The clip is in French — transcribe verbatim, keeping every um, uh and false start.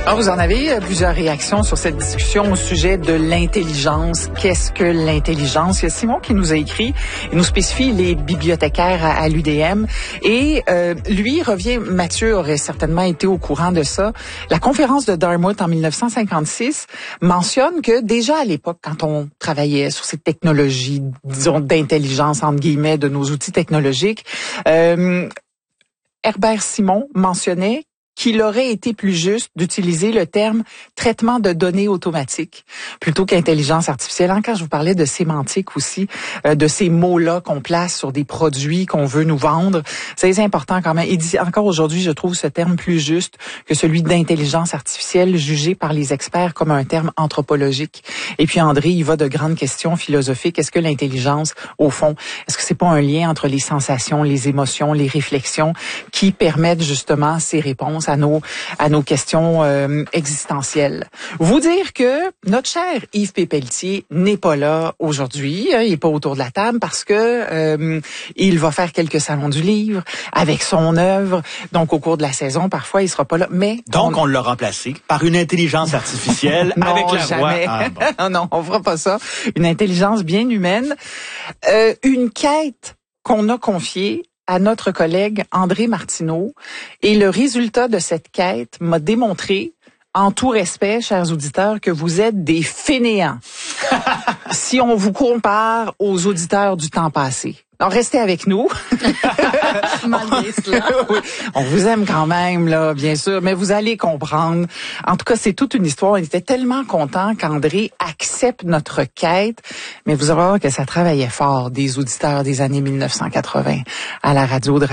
Alors, vous en avez euh, plusieurs réactions sur cette discussion au sujet de l'intelligence. Qu'est-ce que l'intelligence? Il y a Simon qui nous a écrit, il nous spécifie les bibliothécaires à, à l'U D M. Et euh, lui revient, Mathieu aurait certainement été au courant de ça. La conférence de Dartmouth en mille neuf cent cinquante-six mentionne que déjà à l'époque, quand on travaillait sur ces technologies, disons, d'intelligence, entre guillemets, de nos outils technologiques, euh, Herbert Simon mentionnait qu'il aurait été plus juste d'utiliser le terme traitement de données automatique plutôt qu'intelligence artificielle. Quand je vous parlais de sémantique aussi, euh, de ces mots-là qu'on place sur des produits qu'on veut nous vendre, c'est important quand même. Il dit encore aujourd'hui, je trouve ce terme plus juste que celui d'intelligence artificielle jugé par les experts comme un terme anthropologique. Et puis André, il va de grandes questions philosophiques. Est-ce que l'intelligence, au fond, est-ce que c'est pas un lien entre les sensations, les émotions, les réflexions qui permettent justement ces réponses à nos à nos questions euh, existentielles. Vous dire que notre cher Yves Pépelletier n'est pas là aujourd'hui, hein, il est pas autour de la table parce que euh, il va faire quelques salons du livre avec son œuvre. Donc au cours de la saison, parfois il sera pas là, mais donc on, on l'a remplacé par une intelligence artificielle non, avec la jamais. voix. Ah, bon. Non, on fera pas ça. Une intelligence bien humaine, euh, une quête qu'on a confiée à notre collègue André Martineau. Et le résultat de cette quête m'a démontré, en tout respect, chers auditeurs, que vous êtes des fainéants. Si on vous compare aux auditeurs du temps passé. Alors, restez avec nous. Oui, on vous aime quand même, là, bien sûr, mais vous allez comprendre. En tout cas, c'est toute une histoire. On était tellement contents qu'André accepte notre quête, mais vous allez voir que ça travaillait fort, des auditeurs des années mille neuf cent quatre-vingts à la radio de